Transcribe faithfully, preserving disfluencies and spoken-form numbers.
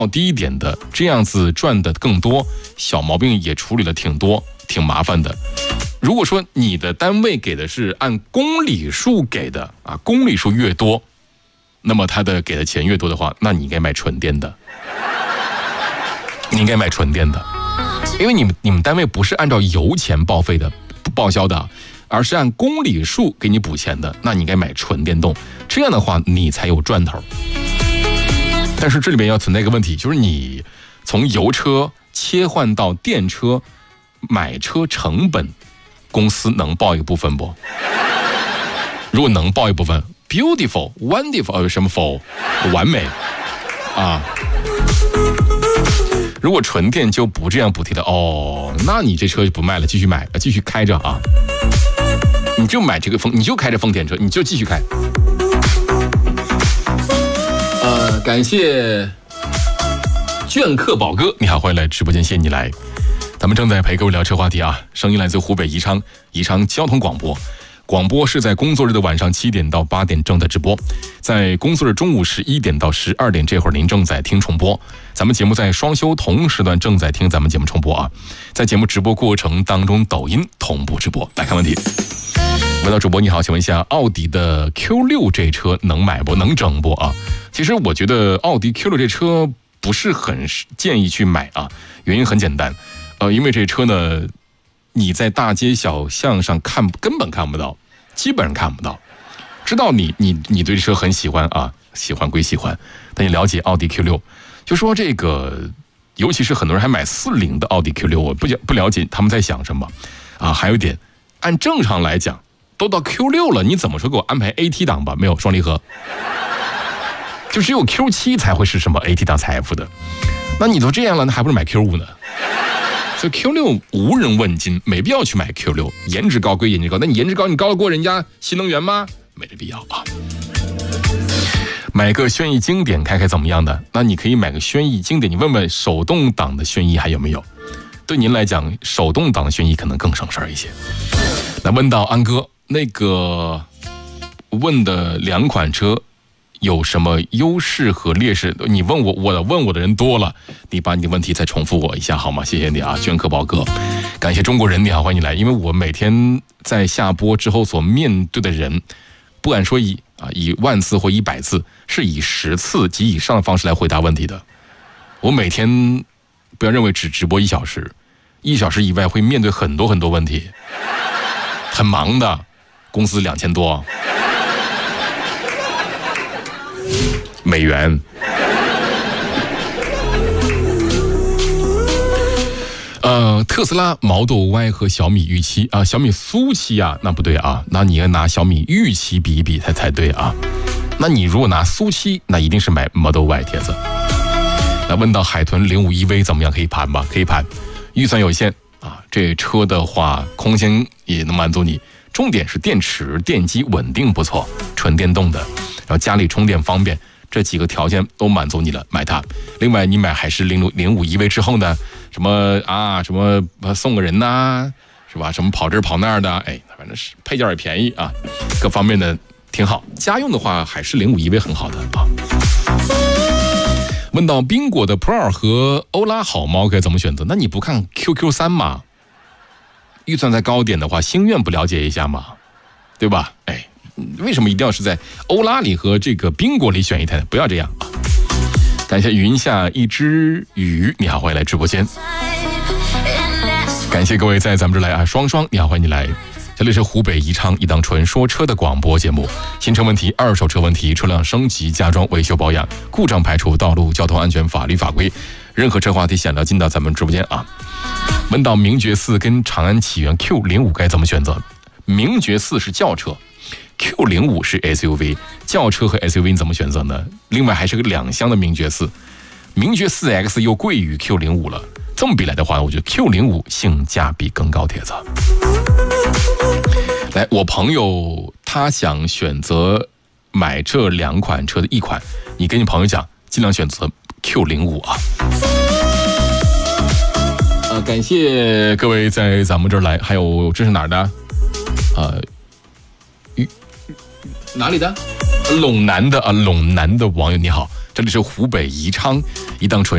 哦低一点的，这样子赚的更多，小毛病也处理了挺多，挺麻烦的。如果说你的单位给的是按公里数给的啊，公里数越多，那么他的给的钱越多的话，那你应该买纯电的，你应该买纯电的，因为你们你们单位不是按照油钱报废的报销的，而是按公里数给你补钱的，那你应该买纯电动，这样的话你才有赚头。但是这里面要存在一个问题，就是你从油车切换到电车，买车成本公司能报一部分不？如果能报一部分 ，beautiful, wonderful， 呃，什么 for， 完美啊！如果纯电就不这样补贴的哦，那你这车就不卖了，继续买，继续开着啊！你就买这个丰，你就开着丰田车，你就继续开。呃，感谢镌刻宝哥，你好，欢迎来直播间，谢谢你来。咱们正在陪各位聊车话题啊，声音来自湖北宜昌，宜昌交通广播。广播是在工作日的晚上七点到八点正在直播，在工作日中午十一点到十二点这会儿您正在听重播。咱们节目在双休同时段正在听咱们节目重播啊，在节目直播过程当中，抖音同步直播。来看问题。问到主播你好，请问一下，奥迪的 Q 六 这车能买不？能整不啊？其实我觉得奥迪 Q 六 这车不是很建议去买啊，原因很简单，呃，因为这车呢，你在大街小巷上看根本看不到，基本上看不到。知道你你你对这车很喜欢啊，喜欢归喜欢，但你了解奥迪 Q 六，就说这个，尤其是很多人还买四零的奥迪 Q 六，我不不了解他们在想什么啊。还有一点，按正常来讲，都到 Q 六了，你怎么说给我安排 A T 档吧？没有双离合，就只有 Q 七才会是什么 A T 档财富的。那你都这样了，那还不如买 Q 五呢？所以 Q 六 无人问津，没必要去买 Q 六。颜值高归颜值高，那你颜值高，你高得过人家新能源吗？没这必要啊。买个轩逸经典开开怎么样的？那你可以买个轩逸经典，你问问手动挡的轩逸还有没有？对您来讲，手动挡的轩逸可能更省事儿一些。来问到安哥，那个问的两款车有什么优势和劣势？你问我，我问我的人多了，你把你的问题再重复我一下好吗？谢谢你啊，镌刻宝哥，感谢中国人，你好，欢迎你来。因为我每天在下播之后所面对的人，不敢说以啊以万次或一百次，是以十次及以上的方式来回答问题的。我每天不要认为只直播一小时，一小时以外会面对很多很多问题，很忙的，工资两千多。美元。呃，特斯拉 Model Y 和小米预期啊，小米苏七啊，那不对啊，那你要拿小米预期比一比才才对啊。那你如果拿苏七，那一定是买 Model Y 帖子。那问到海豚零五 E V 怎么样？可以盘吧？可以盘，预算有限啊，这车的话空间也能满足你。重点是电池电机稳定不错，纯电动的，然后家里充电方便，这几个条件都满足你了，买它。另外你买海狮零五 E V 之后呢，什么啊什么送个人呐、啊，是吧？什么跑这儿跑那儿的，哎，反正是配件也便宜啊，各方面的挺好。家用的话，海狮零五 E V 很好的啊。问到宾果的 Pro 和欧拉好猫该怎么选择？那你不看 Q Q 三吗？预算再高点的话，星愿不了解一下吗？对吧？哎，为什么一定要是在欧拉里和这个宾果里选一台？不要这样啊！感谢云下一只鱼，你好，欢迎来直播间。感谢各位在咱们这来啊，双双，你好，欢迎你来。这里是湖北宜昌一档纯说车的广播节目，新车问题、二手车问题、车辆升级、加装、维修保养、故障排除、道路交通安全、法律法规，任何车话题想聊进到咱们直播间啊。问到名爵四跟长安启源 Q 零五 该怎么选择？名爵四是轿车， Q 零五 是 S U V， 轿车和 S U V 你怎么选择呢？另外还是个两厢的名爵四，名爵 四 X 又贵于 Q 零五 了，这么比来的话，我觉得 Q 零五 性价比更高。帖子来，我朋友他想选择买这两款车的一款，你跟你朋友讲，尽量选择 Q 零五 啊。呃，感谢各位在咱们这儿来，还有这是哪儿的？呃，哪里的？陇南的啊，陇南的网友你好，这里是湖北宜昌一档纯